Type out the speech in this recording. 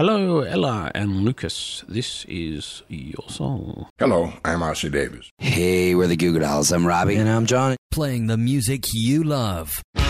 Hello, Ella and Lucas. This is your song. Hello, I'm R.C. Davis. Hey, we're the Goo Goo Dolls. I'm Robbie. And I'm Johnny. Playing the music you love.